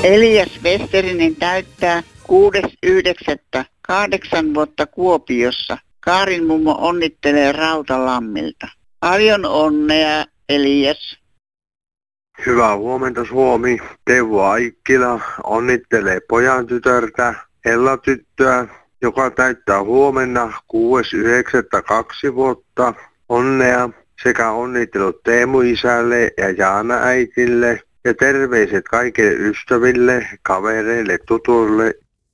Elias Westerinen täyttää 6.9. 8 vuotta Kuopiossa. Kaarin mummo onnittelee Rautalammilta. Paljon onnea, Elias. Hyvää huomenta, Suomi. Teuvo Aikkila onnittelee pojan tytärtä, Ella tyttöä, joka täyttää huomenna 6.9. 2 vuotta. Onnea sekä onnittelut Teemu isälle ja Jaana äitille ja terveiset kaikille ystäville, kavereille, tutuille.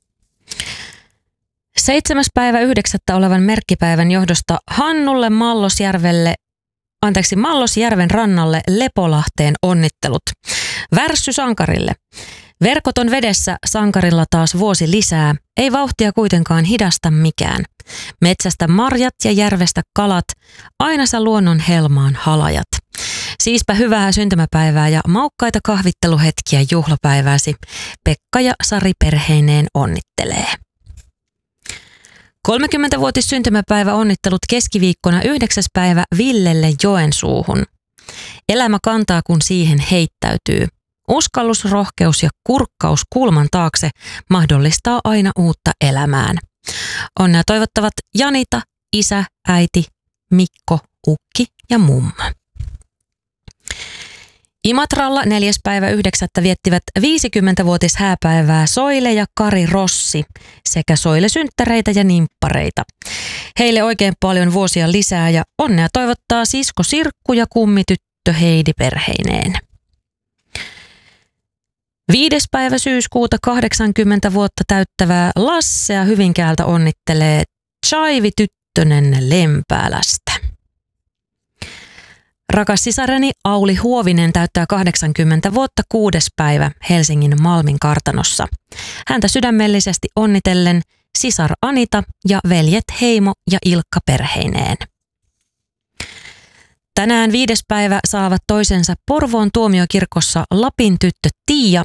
7.9. olevan merkkipäivän johdosta Hannulle Mallosjärven rannalle Lepolahteen onnittelut. Värssy sankarille. Verkot on vedessä, sankarilla taas vuosi lisää. Ei vauhtia kuitenkaan hidasta mikään. Metsästä marjat ja järvestä kalat, aina sä luonnon helmaan halajat. Siispä hyvää syntymäpäivää ja maukkaita kahvitteluhetkiä juhlapäivääsi. Pekka ja Sari perheineen onnittelee. 30-vuotis syntymäpäivä onnittelut keskiviikkona 9. päivä Villelle Joensuuhun. Elämä kantaa, kun siihen heittäytyy. Uskallus, rohkeus ja kurkkaus kulman taakse mahdollistaa aina uutta elämään. Onnea toivottavat Janita, isä, äiti, Mikko, ukki ja mummo. Imatralla 4. päivä 9. viettivät 50-vuotis hääpäivää Soile ja Kari Rossi sekä Soile-synttäreitä ja nimppareita. Heille oikein paljon vuosia lisää ja onnea toivottaa sisko Sirkku ja kummityttö Heidi perheineen. 5. päivä syyskuuta 80 vuotta täyttävää Lassea Hyvinkäältä onnittelee Chaivi Tyttönen Lempäälästä. Rakas sisareni Auli Huovinen täyttää 80 vuotta 6. päivä Helsingin Malmin kartanossa. Häntä sydämellisesti onnitellen sisar Anita ja veljet Heimo ja Ilkka perheineen. Tänään 5. päivä saavat toisensa Porvoon tuomiokirkossa Lapin tyttö Tiia